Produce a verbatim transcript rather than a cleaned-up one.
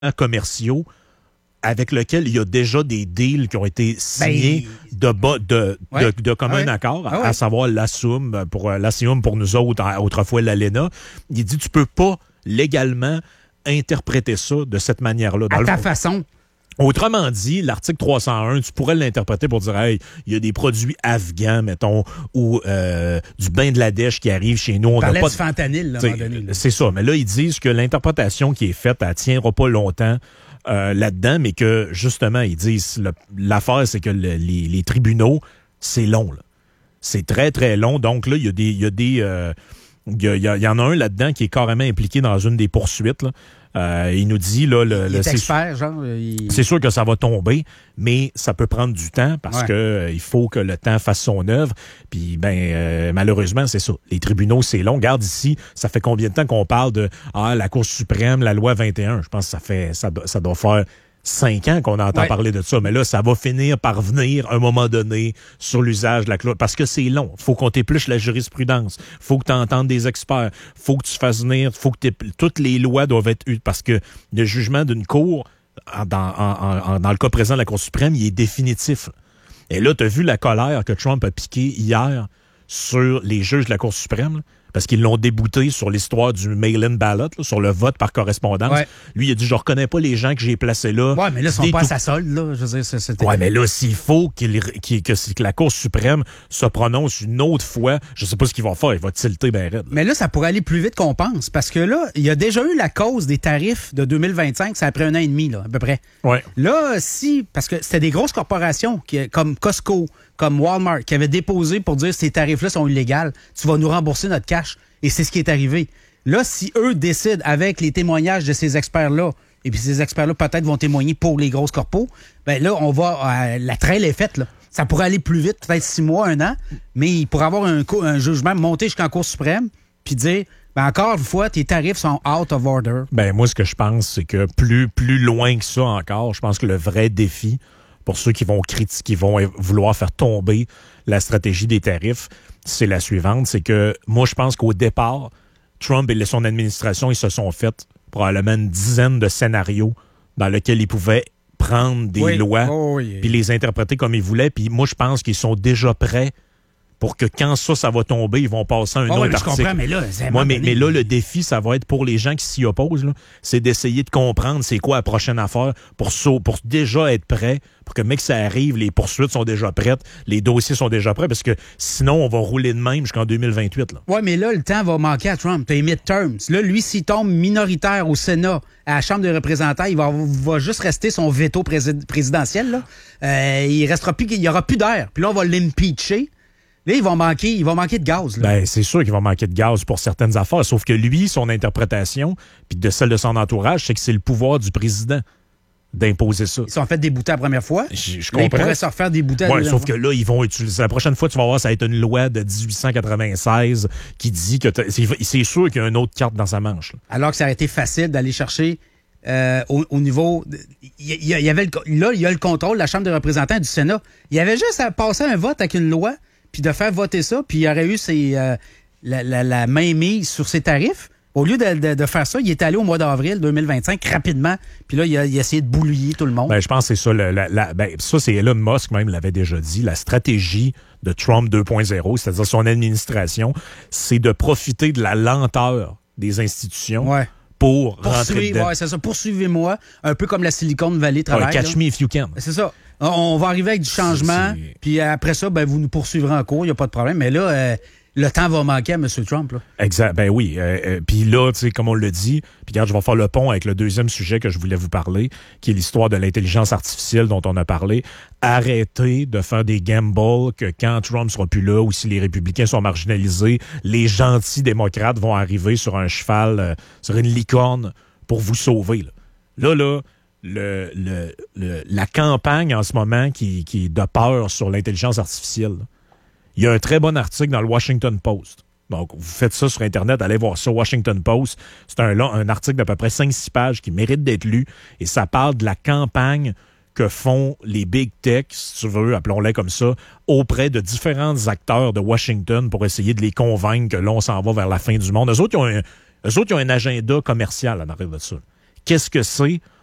commerciaux avec lesquels il y a déjà des deals qui ont été signés ben, de, bas, de, ouais. de, de commun ah accord, ouais. à, à savoir l'Assoum, pour l'Assoum pour nous autres, autrefois l'Alena. Il dit, tu peux pas légalement interpréter ça de cette manière-là. À ta façon. Autrement dit, l'article trois cent un, tu pourrais l'interpréter pour dire, hey, il y a des produits afghans, mettons, ou euh, du Bangladesh qui arrive chez nous. On parlait a pas du fentanyl, là, à un moment donné. Là. C'est ça. Mais là, ils disent que l'interprétation qui est faite, elle tiendra pas longtemps euh, là-dedans, mais que, justement, ils disent, le, l'affaire, c'est que le, les, les tribunaux, c'est long, là. C'est très, très long. Donc, là, il y a des... Il y a des euh, il y, a, il y en a un là-dedans qui est carrément impliqué dans une des poursuites, là. Euh, il nous dit, là, le, il le, est c'est, expert, genre. Il... C'est sûr que ça va tomber, mais ça peut prendre du temps parce ouais. que euh, il faut que le temps fasse son œuvre. Puis, ben, euh, malheureusement, c'est ça. Les tribunaux, c'est long. Regarde ici, ça fait combien de temps qu'on parle de ah la Cour suprême, la loi vingt et un. Je pense que ça fait, ça, ça doit faire cinq ans qu'on entend ouais. parler de ça. Mais là, ça va finir par venir à un moment donné sur l'usage de la clause. Parce que c'est long. Faut qu'on t'épluche la jurisprudence. Faut que tu entendes des experts. Faut que tu fasses venir. Faut que toutes les lois doivent être utiles. Parce que le jugement d'une cour, dans, en, en, dans le cas présent de la Cour suprême, il est définitif. Et là, tu as vu la colère que Trump a piquée hier sur les juges de la Cour suprême, là, parce qu'ils l'ont débouté sur l'histoire du mail-in ballot, là, sur le vote par correspondance. Ouais. Lui, il a dit, je reconnais pas les gens que j'ai placés là. Ouais, mais là, ils sont pas tout... à sa solde, là. Je veux dire, c'était... Ouais, mais là, s'il faut qu'il, qu'il, que, que la Cour suprême se prononce une autre fois, je sais pas ce qu'il va faire. Il va tilter ben raide. Là. Mais là, ça pourrait aller plus vite qu'on pense, parce que là, il y a déjà eu la cause des tarifs de deux mille vingt-cinq, c'est après un an et demi, là, à peu près. Ouais. Là, si, parce que c'était des grosses corporations, qui, comme Costco, comme Walmart, qui avaient déposé pour dire ces tarifs-là sont illégaux, tu vas nous rembourser notre cash. Et c'est ce qui est arrivé. Là, si eux décident avec les témoignages de ces experts-là, et puis ces experts-là peut-être vont témoigner pour les grosses corpos, ben là, on va euh, la traîne est faite, là. Ça pourrait aller plus vite, peut-être six mois, un an, mais il pourrait avoir un, un jugement monté jusqu'en Cour suprême, puis dire, ben encore une fois, tes tarifs sont out of order. Ben moi, ce que je pense, c'est que plus, plus loin que ça encore, je pense que le vrai défi pour ceux qui vont critiquer, qui vont vouloir faire tomber la stratégie des tarifs, c'est la suivante, c'est que moi, je pense qu'au départ, Trump et son administration, ils se sont fait probablement une dizaine de scénarios dans lesquels ils pouvaient prendre des oui. lois oh, oui. puis les interpréter comme ils voulaient. Puis moi, je pense qu'ils sont déjà prêts pour que quand ça, ça va tomber, ils vont passer à un oh, autre oui, article. Je comprends, mais là, c'est Moi, mais, mais là, le défi, ça va être pour les gens qui s'y opposent, là, c'est d'essayer de comprendre c'est quoi la prochaine affaire pour, so, pour déjà être prêt, pour que, mec, ça arrive, les poursuites sont déjà prêtes, les dossiers sont déjà prêts, parce que sinon, on va rouler de même jusqu'en deux mille vingt-huit. Oui, mais là, le temps va manquer à Trump. T'as les midterms. Là, lui, s'il tombe minoritaire au Sénat, à la Chambre des représentants, il va, va juste rester son veto présid- présidentiel. Là. Euh, il restera plus, il y aura plus d'air. Puis là, on va l'impeacher. Là, il va manquer, il va manquer de gaz. Là. Ben, c'est sûr qu'il va manquer de gaz pour certaines affaires, sauf que lui, son interprétation, puis de celle de son entourage, c'est que c'est le pouvoir du président d'imposer ça. Ils sont fait débouter la première fois. Je, je comprends. Là, ils pourraient se refaire débouter la ouais, deuxième sauf fois. que là, ils vont utiliser... La prochaine fois, tu vas voir, ça va être une loi de dix-huit cent quatre-vingt-seize qui dit que... C'est, c'est sûr qu'il y a une autre carte dans sa manche. Là. Alors que ça aurait été facile d'aller chercher... Euh, au, au niveau... Il y, y avait le, là, il y a le contrôle de la Chambre des représentants et du Sénat. Il y avait juste à passer un vote avec une loi puis de faire voter ça, puis il y aurait eu ses, euh, la, la, la main mise sur ses tarifs. Au lieu de, de, de faire ça, il est allé au mois d'avril deux mille vingt-cinq rapidement, puis là, il a, il a essayé de boulier tout le monde. Ben, je pense que c'est ça. Le, la, la, ben, ça, c'est Elon Musk même l'avait déjà dit. La stratégie de Trump deux point zéro, c'est-à-dire son administration, c'est de profiter de la lenteur des institutions. Ouais. Pour rentrer dedans. Ouais, c'est ça. Poursuivez-moi, un peu comme la Silicon Valley travaille. Ouais, catch là. me if you can. C'est ça. On va arriver avec du changement, puis après ça, ben, vous nous poursuivrez en cours, il n'y a pas de problème. Mais là, euh, le temps va manquer à M. Trump. Là. Exact. Ben oui. Euh, euh, puis là, tu sais, comme on le dit, puis regarde, je vais faire le pont avec le deuxième sujet que je voulais vous parler, qui est l'histoire de l'intelligence artificielle dont on a parlé. Arrêtez de faire des gambles que quand Trump sera plus là ou si les républicains sont marginalisés, les gentils démocrates vont arriver sur un cheval, euh, sur une licorne pour vous sauver. Là, là, là Le, le, le, la campagne en ce moment qui, qui est de peur sur l'intelligence artificielle. Là. Il y a un très bon article dans le Washington Post. Donc, vous faites ça sur Internet, allez voir ça, Washington Post. C'est un, un article d'à peu près cinq six pages qui mérite d'être lu et ça parle de la campagne que font les big tech, si tu veux, appelons-les comme ça, auprès de différents acteurs de Washington pour essayer de les convaincre que là, on s'en va vers la fin du monde. Eux autres, ils ont un, eux autres, ils ont un agenda commercial en arrière de ça. Qu'est-ce que c'est?